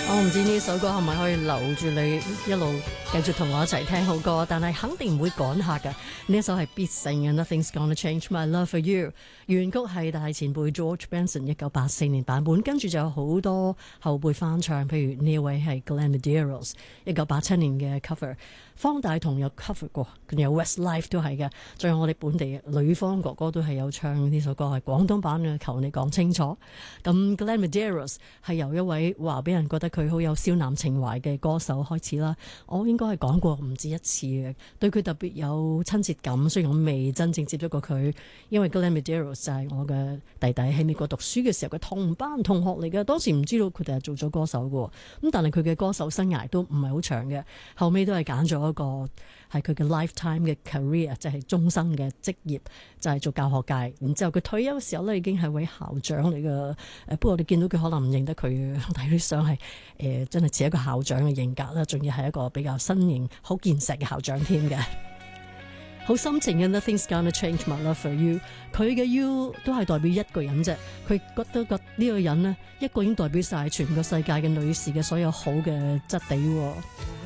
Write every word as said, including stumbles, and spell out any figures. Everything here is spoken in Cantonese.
我唔知呢首歌係咪可以留住你一路繼續同我一齊聽好歌，但係肯定唔會趕客㗎。呢一首係必勝嘅 Nothing's Gonna Change My Love For You， 原曲係大前輩 George Benson 一九八四年版本，跟住就有好多後輩翻唱，譬如呢位係 Glenn Medeiros 一九八七年嘅 cover， 方大同有 cover 過，仲有 Westlife 都係嘅，仲有我哋本地女方哥哥都係有唱呢首歌，係廣東版嘅，求你講清楚。咁 Glenn Medeiros 係由一位話俾人覺得佢好有少男情懷嘅歌手開始啦，我應該係講過唔止一次嘅，對佢特別有親切感。雖然我未真正接觸過佢，因為 Glenn Medeiros 就係我嘅弟弟喺美國讀書嘅時候嘅同班同學嚟嘅，當時唔知道佢哋係做咗歌手嘅，咁但係佢嘅歌手生涯都唔係好長嘅，後尾都係揀咗一個係佢嘅 lifetime 嘅 career， 即係終生嘅職業，就係、是、做教學界。然之後佢退休嘅時候咧，已經係位校長嚟嘅。誒，不過我哋見到佢可能唔認得佢，睇啲相係誒、呃、真係似一個校長嘅型格啦，仲要係一個比較身形好健碩嘅校長添嘅。好深情嘅 Nothing's Gonna Change My Love For You， 佢嘅 You 都係代表一個人啫，佢覺得個呢個人呢，一個已經代表晒全個世界嘅女士嘅所有好嘅質地。